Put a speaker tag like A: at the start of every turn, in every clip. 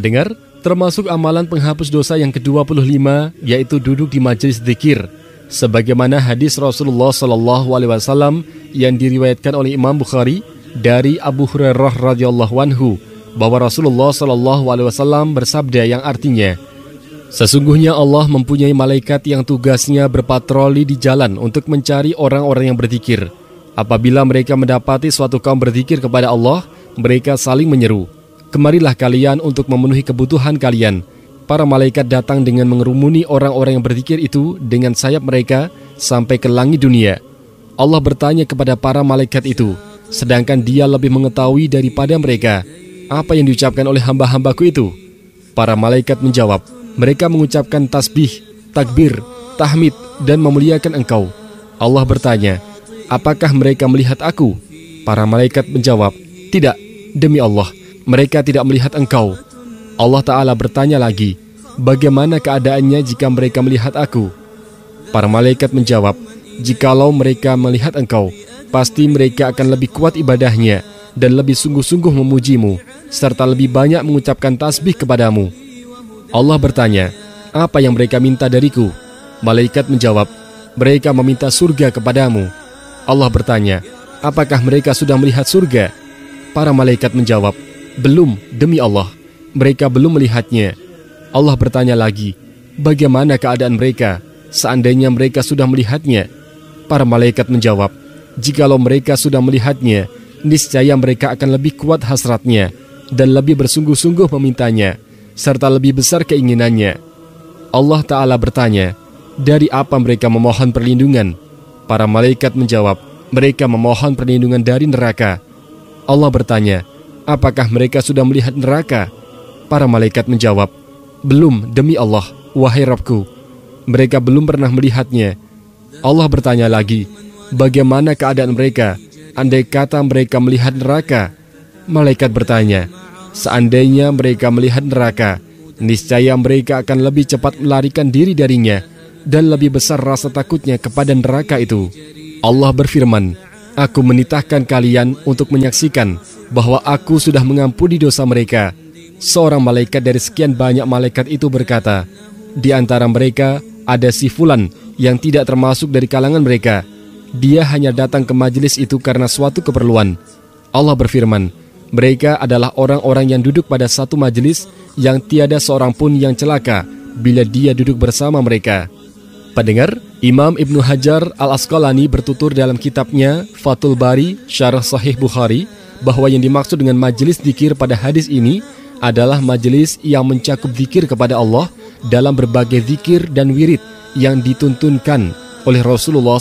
A: Pendengar, termasuk amalan penghapus dosa yang ke-25 yaitu duduk di majelis zikir. Sebagaimana hadis Rasulullah SAW yang diriwayatkan oleh Imam Bukhari dari Abu Hurairah radhiyallahu anhu bahwa Rasulullah SAW bersabda yang artinya, sesungguhnya Allah mempunyai malaikat yang tugasnya berpatroli di jalan untuk mencari orang-orang yang berzikir. Apabila mereka mendapati suatu kaum berzikir kepada Allah, mereka saling menyeru, kemarilah kalian untuk memenuhi kebutuhan kalian. Para malaikat datang dengan mengerumuni orang-orang yang berzikir itu dengan sayap mereka sampai ke langit dunia. Allah bertanya kepada para malaikat itu, sedangkan Dia lebih mengetahui daripada mereka apa yang diucapkan oleh hamba-hambaku itu. Para malaikat menjawab, mereka mengucapkan tasbih, takbir, tahmid, dan memuliakan Engkau. Allah bertanya, apakah mereka melihat aku? Para malaikat menjawab, tidak, demi Allah, mereka tidak melihat Engkau. Allah Ta'ala bertanya lagi, bagaimana keadaannya jika mereka melihat aku? Para malaikat menjawab, jikalau mereka melihat Engkau, pasti mereka akan lebih kuat ibadahnya dan lebih sungguh-sungguh memujimu, serta lebih banyak mengucapkan tasbih kepadamu. Allah bertanya, apa yang mereka minta dariku? Malaikat menjawab, mereka meminta surga kepadamu. Allah bertanya, apakah mereka sudah melihat surga? Para malaikat menjawab, belum, demi Allah, mereka belum melihatnya. Allah bertanya lagi, bagaimana keadaan mereka seandainya mereka sudah melihatnya? Para malaikat menjawab, jikalau mereka sudah melihatnya, niscaya mereka akan lebih kuat hasratnya dan lebih bersungguh-sungguh memintanya, serta lebih besar keinginannya. Allah Ta'ala bertanya, dari apa mereka memohon perlindungan? Para malaikat menjawab, mereka memohon perlindungan dari neraka. Allah bertanya, apakah mereka sudah melihat neraka? Para malaikat menjawab, belum, demi Allah, wahai Rabbku, mereka belum pernah melihatnya. Allah bertanya lagi, bagaimana keadaan mereka andai kata mereka melihat neraka? Malaikat bertanya, seandainya mereka melihat neraka, niscaya mereka akan lebih cepat melarikan diri darinya dan lebih besar rasa takutnya kepada neraka itu. Allah berfirman, aku menitahkan kalian untuk menyaksikan bahwa aku sudah mengampuni dosa mereka. Seorang malaikat dari sekian banyak malaikat itu berkata, di antara mereka ada si Fulan yang tidak termasuk dari kalangan mereka. Dia hanya datang ke majelis itu karena suatu keperluan. Allah berfirman, mereka adalah orang-orang yang duduk pada satu majelis yang tiada seorang pun yang celaka bila dia duduk bersama mereka. Pendengar, Imam Ibnu Hajar Al-Asqalani bertutur dalam kitabnya Fathul Bari Syarah Sahih Bukhari bahwa yang dimaksud dengan majelis zikir pada hadis ini adalah majelis yang mencakup zikir kepada Allah dalam berbagai zikir dan wirid yang dituntunkan oleh Rasulullah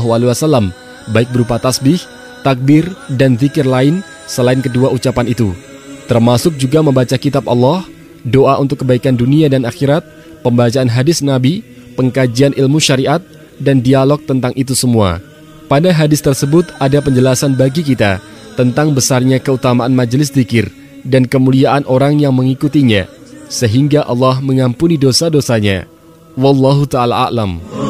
A: SAW, baik berupa tasbih, takbir, dan zikir lain selain kedua ucapan itu. Termasuk juga membaca kitab Allah, doa untuk kebaikan dunia dan akhirat, pembacaan hadis Nabi, pengkajian ilmu syariat, dan dialog tentang itu semua. Pada hadis tersebut ada penjelasan bagi kita tentang besarnya keutamaan majelis zikir dan kemuliaan orang yang mengikutinya, sehingga Allah mengampuni dosa-dosanya. Wallahu ta'ala a'lam.